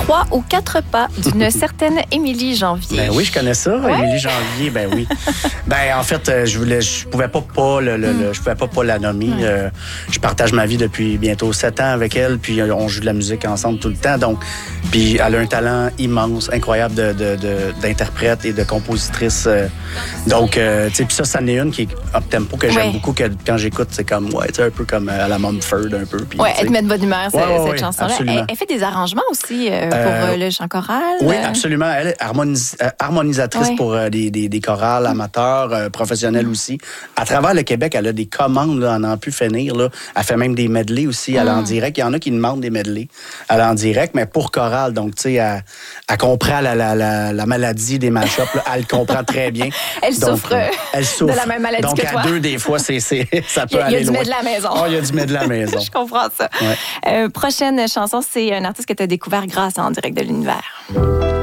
3 ou 4 pas d'une certaine Émilie Janvier. Ben oui, je connais ça, Ouais. Émilie Janvier, ben oui. Ben en fait, je pouvais pas la nommer. Je partage ma vie depuis bientôt 7 ans avec elle, puis on joue de la musique ensemble tout le temps. Donc, puis elle a un talent immense, incroyable d'interprète et de compositrice. Donc, tu sais, puis ça en est une qui est up-tempo que j'aime beaucoup, que quand j'écoute, c'est comme, tu sais, un peu comme à la Mumford, un peu. Puis, elle te met de bonne humeur, cette chanson-là. Absolument. Elle fait des arrangements aussi pour le chant choral. Oui, absolument. Elle est harmonisatrice pour des chorales amateurs, professionnels aussi. À travers le Québec, elle a des commandes, là, à n'en plus finir. Là. Elle fait même des medleys aussi, elle est en direct. Il y en a qui demandent des medleys. Elle est en direct, mais pour chorale. Donc, tu sais, elle comprend la maladie des mash-ups. Elle comprend très bien. Elle souffre de la même maladie donc, que toi. Donc, à deux, des fois, ça peut aller loin. Il y a du med de la maison. Il y a du med de la maison. Je comprends ça. Ouais. Prochaine chanson, c'est un artiste que tu as découvert grâce à En direct de l'univers.